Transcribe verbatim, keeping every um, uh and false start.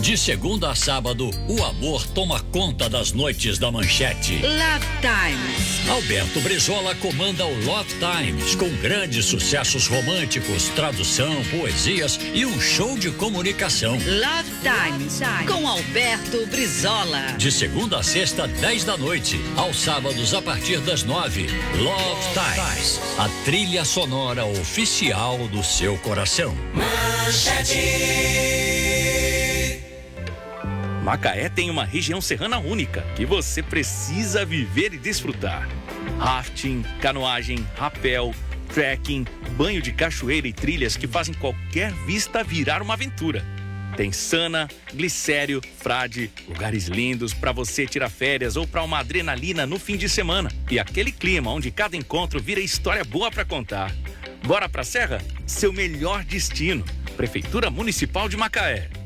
De segunda a sábado, o amor toma conta das noites da Manchete. Love Times. Alberto Brizola comanda o Love Times, com grandes sucessos românticos, tradução, poesias e um show de comunicação. Love Times, com Alberto Brizola. De segunda a sexta, dez da noite. Aos sábados, a partir das nove. Love Times, a trilha sonora oficial do seu coração. Manchete. Macaé tem uma região serrana única que você precisa viver e desfrutar. Rafting, canoagem, rapel, trekking, banho de cachoeira e trilhas que fazem qualquer vista virar uma aventura. Tem Sana, Glicério, Frade, lugares lindos para você tirar férias ou para uma adrenalina no fim de semana. E aquele clima onde cada encontro vira história boa para contar. Bora pra Serra? Seu melhor destino. Prefeitura Municipal de Macaé.